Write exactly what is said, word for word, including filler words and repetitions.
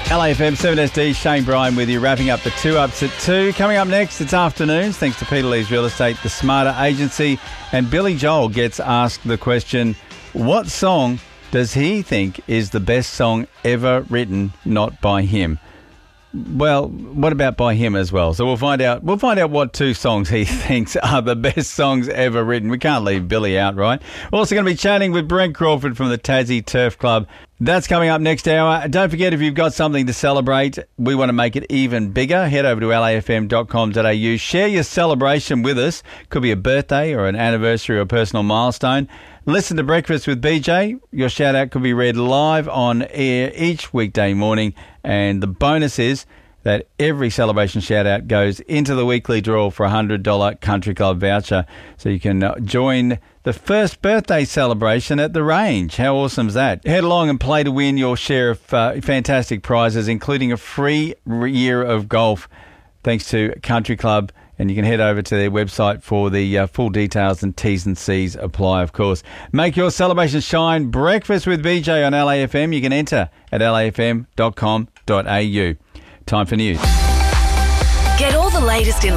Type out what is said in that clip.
L A F M seven S D, Shane Bryan with you, wrapping up the two ups at two. Coming up next, it's afternoons, thanks to Peter Lee's Real Estate, the Smarter Agency, and Billy Joel gets asked the question, what song does he think is the best song ever written, not by him? Well, what about by him as well? So we'll find out. We'll find out what two songs he thinks are the best songs ever written. We can't leave Billy out, right? We're also going to be chatting with Brent Crawford from the Tassie Turf Club. That's coming up next hour. Don't forget, if you've got something to celebrate, we want to make it even bigger. Head over to L A F M dot com dot A U. Share your celebration with us. Could be a birthday or an anniversary or a personal milestone. Listen to Breakfast with B J. Your shout out could be read live on air each weekday morning. And the bonus is that every celebration shout out goes into the weekly draw for a one hundred dollars Country Club voucher. So you can join the first birthday celebration at the range. How awesome is that? Head along and play to win your share of uh, fantastic prizes, including a free year of golf, thanks to Country Club. And you can head over to their website for the uh, full details, and T's and C's apply, of course. Make your celebration shine. Breakfast with B J on L A F M. You can enter at L A F M dot com dot A U. Time for news. Get all the latest in